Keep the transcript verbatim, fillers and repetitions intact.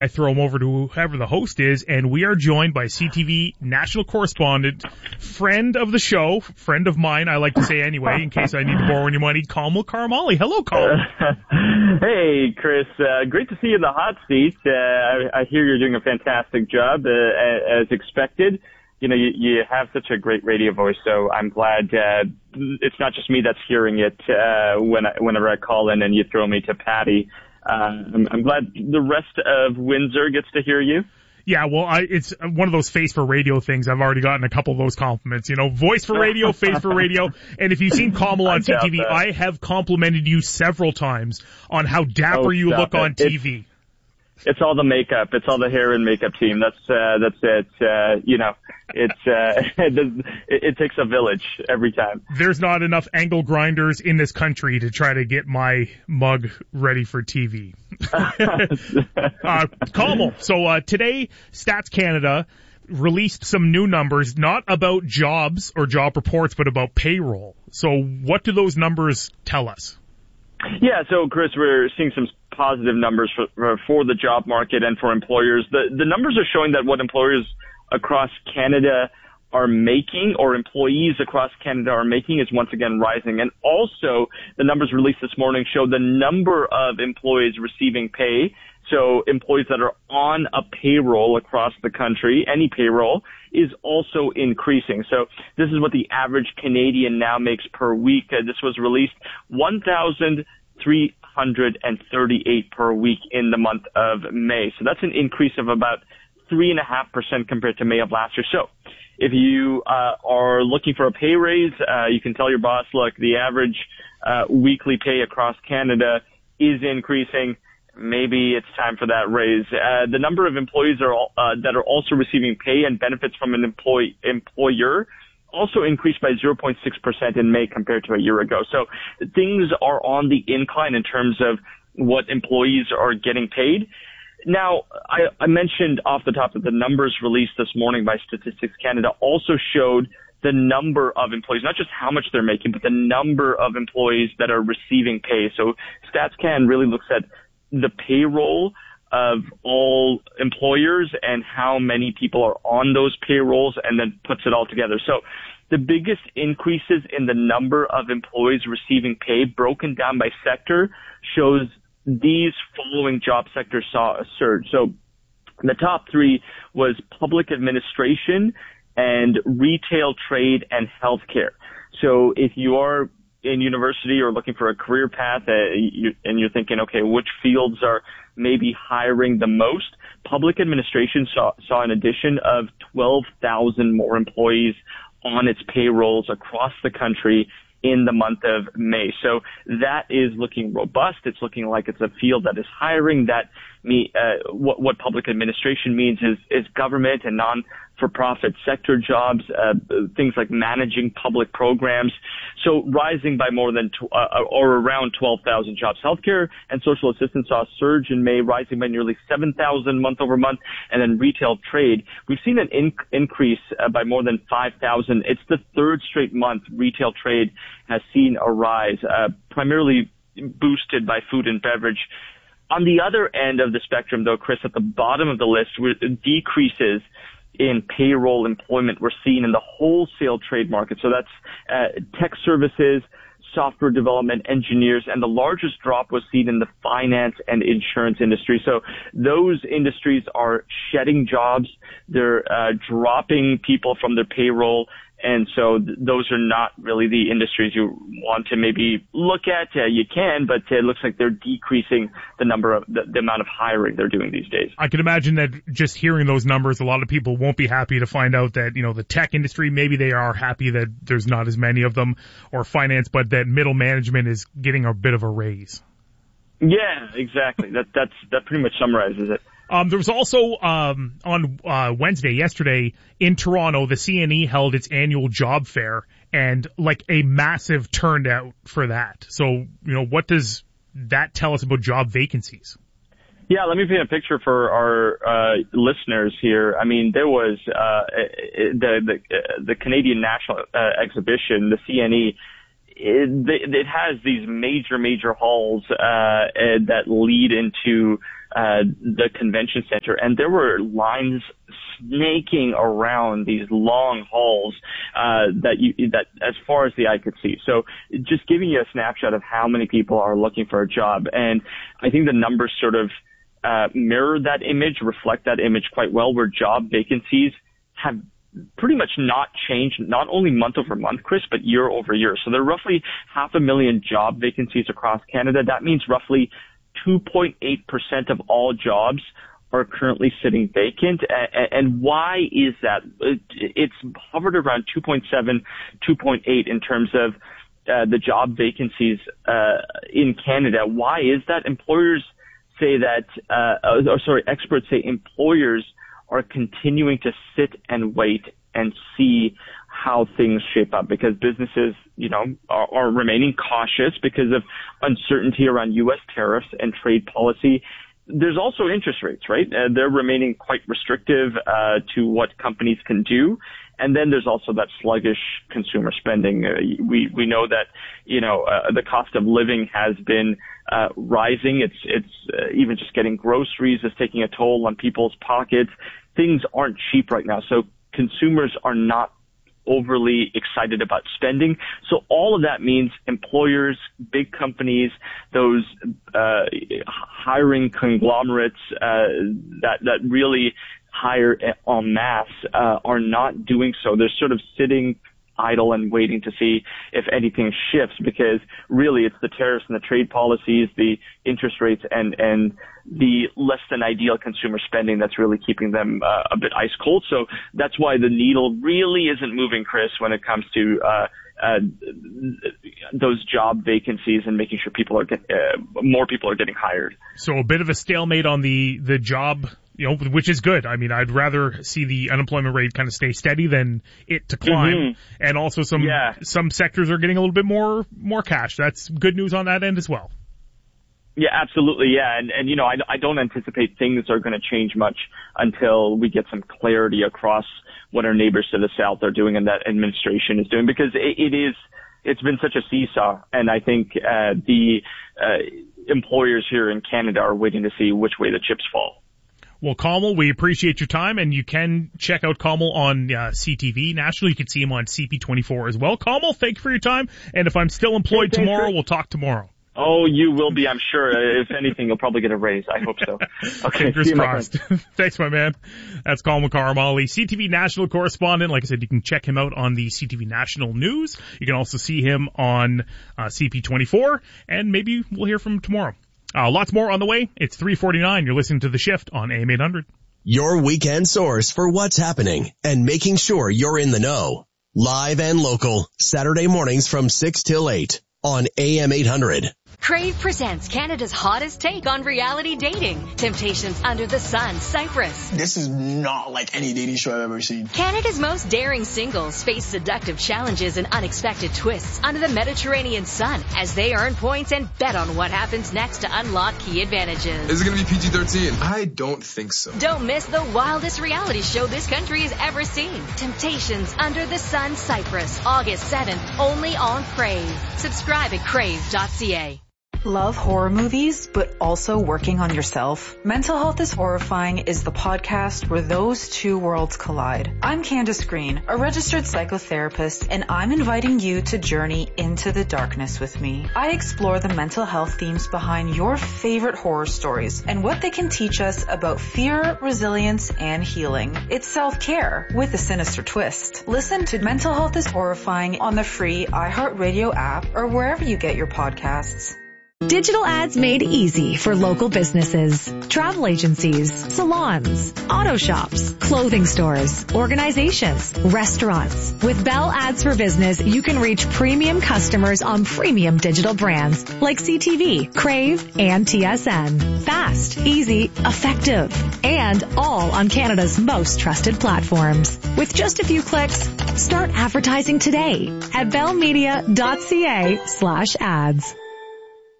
I throw them over to whoever the host is, and we are joined by C T V national correspondent, friend of the show, friend of mine, I like to say anyway, in case I need to borrow any money, Kamal Karmali. Hello, Kamal. Hey, Chris. Uh, great to see you in the hot seat. Uh, I, I hear you're doing a fantastic job, uh, as expected. You know, you, you have such a great radio voice, so I'm glad uh, it's not just me that's hearing it uh, when I, whenever I call in and you throw me to Patty. Uh, I'm, I'm glad the rest of Windsor gets to hear you. Yeah, well, I, it's one of those face for radio things. I've already gotten a couple of those compliments. You know, voice for radio, face for radio. And if you've seen Kamal on C T V, I have complimented you several times on how dapper oh, you look it. on T V. It's, it's all the makeup. It's all the hair and makeup team. That's uh, that's it. Uh, you know, it's uh, it, it takes a village every time. There's not enough angle grinders in this country to try to get my mug ready for T V. uh, Kamal, so uh, today Stats Canada released some new numbers, not about jobs or job reports, but about payroll. So what do those numbers tell us? Yeah, so Chris, we're seeing some positive numbers for, for the job market and for employers. The, the numbers are showing that what employers across Canada are making, or employees across Canada are making, is once again rising. And also, the numbers released this morning show the number of employees receiving pay. So employees that are on a payroll across the country, any payroll, is also increasing. So this is what the average Canadian now makes per week. Uh, this was released one thousand three hundred thirty-eight per week in the month of May. So that's an increase of about three point five percent compared to May of last year. So if you uh, are looking for a pay raise, uh, you can tell your boss, look, the average uh, weekly pay across Canada is increasing. Maybe it's time for that raise. Uh, the number of employees are uh, that are also receiving pay and benefits from an employee employer also increased by zero point six percent in May compared to a year ago. So things are on the incline in terms of what employees are getting paid. Now, I, I mentioned off the top that the numbers released this morning by Statistics Canada also showed the number of employees, not just how much they're making, but the number of employees that are receiving pay. So StatsCan really looks at the payroll of all employers and how many people are on those payrolls, and then puts it all together. So the biggest increases in the number of employees receiving pay broken down by sector shows these following job sectors saw a surge. So the top three was public administration and retail, trade, and healthcare. So if you are in university or looking for a career path, uh, you, and you're thinking, okay, which fields are maybe hiring the most? Public administration saw, saw an addition of twelve thousand more employees on its payrolls across the country in the month of May. So that is looking robust. It's looking like it's a field that is hiring. That me, uh, what, what public administration means is, is government and non-for-profit sector jobs, uh, things like managing public programs. So rising by more than, tw- uh, or around twelve thousand jobs. Healthcare and social assistance saw a surge in May, rising by nearly seven thousand month over month. And then retail trade, we've seen an in- increase uh, by more than five thousand. It's the third straight month retail trade has seen a rise, uh, primarily boosted by food and beverage. On the other end of the spectrum, though, Chris, at the bottom of the list, decreases in payroll employment we're seeing in the wholesale trade market. So that's uh, tech services, software development, engineers, and the largest drop was seen in the finance and insurance industry. So those industries are shedding jobs. They're uh, dropping people from their payroll. And so th- those are not really the industries you want to maybe look at. Uh, you can, but it looks like they're decreasing the number of the, the amount of hiring they're doing these days. I can imagine that just hearing those numbers, a lot of people won't be happy to find out that, you know, the tech industry, maybe they are happy that there's not as many of them, or finance, but that middle management is getting a bit of a raise. Yeah, exactly. that that's that pretty much summarizes it. Um, there was also, um, on, uh, Wednesday, yesterday, in Toronto, the C N E held its annual job fair, and, like, a massive turnout for that. So, you know, what does that tell us about job vacancies? Yeah, let me paint a picture for our, uh, listeners here. I mean, there was, uh, the, the, the Canadian National, uh, Exhibition, the C N E. It, it has these major, major halls, uh, that lead into, uh, the convention center, and there were lines snaking around these long halls uh, that you that as far as the eye could see. So just giving you a snapshot of how many people are looking for a job, and I think the numbers sort of uh, mirror that image, reflect that image quite well, where job vacancies have pretty much not changed, not only month over month, Chris, but year over year. So there are roughly half a million job vacancies across Canada. That means roughly two point eight percent of all jobs are currently sitting vacant. And why is that? It's hovered around two point seven, two point eight in terms of uh, the job vacancies uh, in Canada. Why is that? Employers say that, uh, or sorry, experts say employers are continuing to sit and wait and see how things shape up, because businesses, you know, are, are remaining cautious because of uncertainty around U S tariffs and trade policy. There's also interest rates, right? Uh, they're remaining quite restrictive uh, to what companies can do. And then there's also that sluggish consumer spending. Uh, we we know that, you know, uh, the cost of living has been uh, rising. It's it's uh, even just getting groceries is taking a toll on people's pockets. Things aren't cheap right now, so consumers are not overly excited about spending. So all of that means employers, big companies, those uh, hiring conglomerates uh, that that really hire en masse uh, are not doing so. They're sort of sitting idle and waiting to see if anything shifts, because really it's the tariffs and the trade policies, the interest rates, and and the less than ideal consumer spending that's really keeping them uh, a bit ice cold. So that's why the needle really isn't moving, Chris, when it comes to uh, uh, those job vacancies and making sure people are get, uh, more people are getting hired. So a bit of a stalemate on the the job, you know, which is good. I mean, I'd rather see the unemployment rate kind of stay steady than it to climb. Mm-hmm. And also some yeah. some sectors are getting a little bit more more cash. That's good news on that end as well. Yeah, absolutely. Yeah. And, and you know, I, I don't anticipate things are going to change much until we get some clarity across what our neighbors to the south are doing and that administration is doing, because it, it is, it's been such a seesaw. And I think uh, the uh, employers here in Canada are waiting to see which way the chips fall. Well, Kamal, we appreciate your time, and you can check out Kamal on uh, C T V National. You can see him on C P twenty-four as well. Kamal, thank you for your time, and if I'm still employed hey, tomorrow, sir. We'll talk tomorrow. Oh, you will be, I'm sure. If anything, you'll probably get a raise. I hope so. Okay, fingers see you, crossed. My Thanks, my man. That's Kamal Karamali, C T V National correspondent. Like I said, you can check him out on the C T V National News. You can also see him on uh, C P twenty-four, and maybe we'll hear from him tomorrow. Uh, lots more on the way. It's three forty-nine. You're listening to The Shift on A M eight hundred. Your weekend source for what's happening and making sure you're in the know. Live and local, Saturday mornings from six till eight on A M eight hundred. Crave presents Canada's hottest take on reality dating. Temptations Under the Sun, Cyprus. This is not like any dating show I've ever seen. Canada's most daring singles face seductive challenges and unexpected twists under the Mediterranean sun as they earn points and bet on what happens next to unlock key advantages. Is it going to be P G thirteen? I don't think so. Don't miss the wildest reality show this country has ever seen. Temptations Under the Sun, Cyprus, August seventh, only on Crave. Subscribe at crave dot c a. Love horror movies, but also working on yourself? Mental Health is Horrifying is the podcast where those two worlds collide. I'm Candace Green, a registered psychotherapist, and I'm inviting you to journey into the darkness with me. I explore the mental health themes behind your favorite horror stories and what they can teach us about fear, resilience, and healing. It's self-care with a sinister twist. Listen to Mental Health is Horrifying on the free iHeartRadio app or wherever you get your podcasts. Digital ads made easy for local businesses, travel agencies, salons, auto shops, clothing stores, organizations, restaurants. With Bell Ads for Business, you can reach premium customers on premium digital brands like C T V, Crave, and T S N. Fast, easy, effective, and all on Canada's most trusted platforms. With just a few clicks, start advertising today at bellmedia dot c a slash ads.